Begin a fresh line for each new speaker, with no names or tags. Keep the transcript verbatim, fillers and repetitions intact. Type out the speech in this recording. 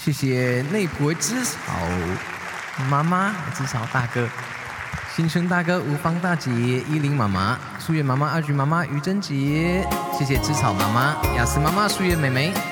谢谢内埔的知草妈妈、知草大哥、新春大哥、吴芳大姐、依林妈妈、素月妈妈、阿菊妈妈、于贞姐，谢谢知草妈妈、雅思妈妈、素月妹妹。